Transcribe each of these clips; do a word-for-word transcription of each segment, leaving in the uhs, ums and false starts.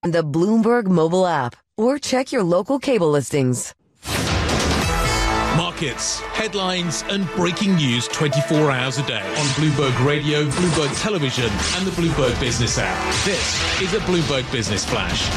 the Bloomberg mobile app, or check your local cable listings. Markets, headlines and breaking news twenty-four hours a day on Bloomberg Radio, Bloomberg Television and the Bloomberg Business app. This is a Bloomberg Business Flash.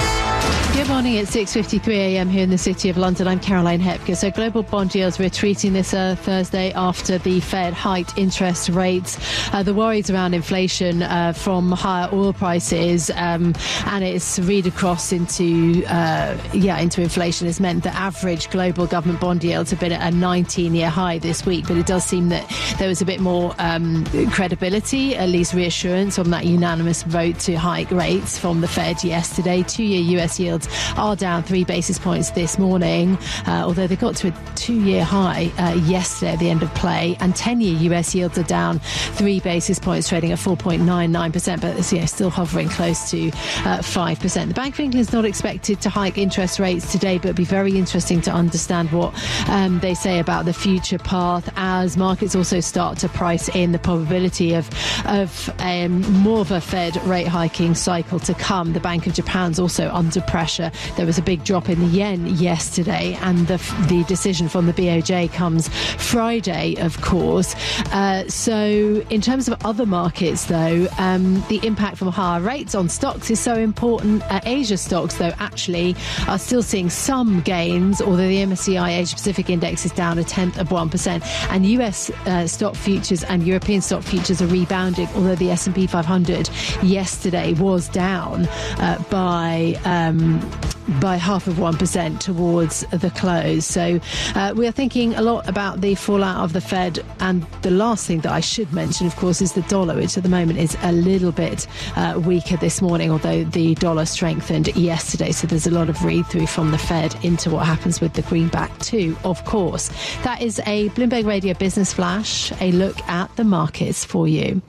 Good morning. It's six fifty-three a m here in the City of London. I'm Caroline Hepker. So global bond yields retreating this uh, Thursday after the Fed hiked interest rates. Uh, the worries around inflation uh, from higher oil prices um, and its read across into uh, yeah into inflation has meant that average global government bond yields have been at a nineteen-year high this week. But it does seem that there was a bit more um, credibility, at least reassurance, on that unanimous vote to hike rates from the Fed yesterday. Two-year U S yields are down three basis points this morning, uh, although they got to a two-year high uh, yesterday at the end of play, and ten-year U S yields are down three basis points, trading at four point nine nine percent, but you know, still hovering close to uh, five percent. The Bank of England is not expected to hike interest rates today, but it'll be very interesting to understand what um, they say about the future path as markets also start to price in the probability of, of um, more of a Fed rate hiking cycle to come. The Bank of Japan's also under pressure. There was a big drop in the yen yesterday, and the the decision from the B O J comes Friday, of course. Uh, so in terms of other markets, though, um, the impact from higher rates on stocks is so important. Uh, Asia stocks, though, actually are still seeing some gains, although the M S C I Asia Pacific Index is down a tenth of one percent, and U S uh, stock futures and European stock futures are rebounding, although the S and P five hundred yesterday was down uh, by um, by half of one percent towards the close. So uh, we are thinking a lot about the fallout of the Fed, and the last thing that I should mention, of course, is the dollar, which at the moment is a little bit uh, weaker this morning, although the dollar strengthened yesterday. So there's a lot of read-through from the Fed into what happens with the greenback too, of course. That is a Bloomberg Radio Business Flash, a look at the markets for you.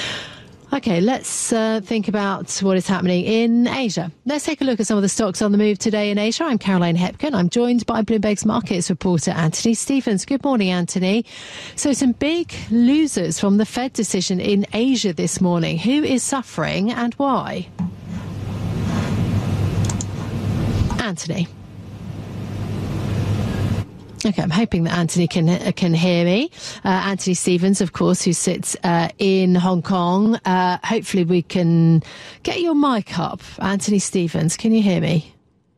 OK, let's uh, think about what is happening in Asia. Let's take a look at some of the stocks on the move today in Asia. I'm Caroline Hepker. I'm joined by Bloomberg's markets reporter Anthony Stevens. Good morning, Anthony. So some big losers from the Fed decision in Asia this morning. Who is suffering and why? Anthony. OK, I'm hoping that Anthony can uh, can hear me. Uh, Anthony Stevens, of course, who sits uh, in Hong Kong. Uh, hopefully we can get your mic up. Anthony Stevens, can you hear me?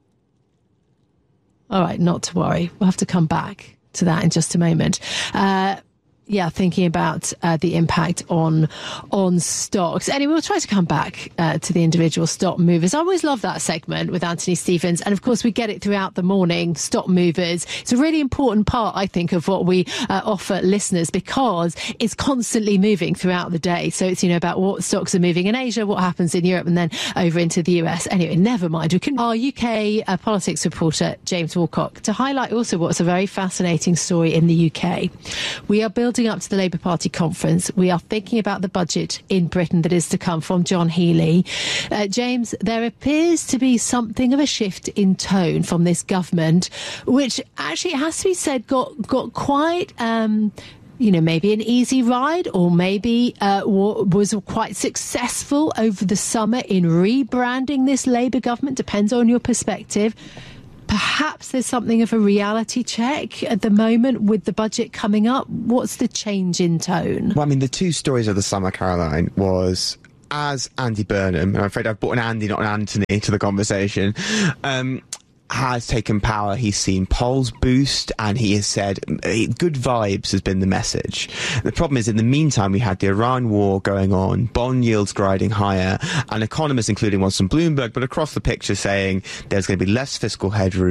All right, not to worry. We'll have to come back to that in just a moment. Uh Yeah, thinking about uh, the impact on on stocks. Anyway, we'll try to come back uh, to the individual stock movers. I always love that segment with Anthony Stevens. And of course, we get it throughout the morning, stock movers. It's a really important part, I think, of what we uh, offer listeners, because it's constantly moving throughout the day. So it's, you know, about what stocks are moving in Asia, what happens in Europe, and then over into the U S. Anyway, never mind. We can our U K uh, politics reporter, James Walcock, to highlight also what's a very fascinating story in the U K. We are building up to the Labour Party conference. We are thinking about the budget in Britain that is to come from John Healey. Uh, James, there appears to be something of a shift in tone from this government, which actually, it has to be said, got got quite um you know, maybe an easy ride, or maybe uh, was quite successful over the summer in rebranding this Labour government. Depends on your perspective. Perhaps there's something of a reality check at the moment with the budget coming up. What's the change in tone? Well, I mean, the two stories of the summer, Caroline, was as Andy Burnham, and I'm afraid I've brought an Andy, not an Anthony, to the conversation, um, has taken power. He's seen polls boost, and he has said good vibes has been the message. The problem is, in the meantime, we had the Iran war going on, bond yields grinding higher, and economists, including ones from Bloomberg, but across the picture, saying there's going to be less fiscal headroom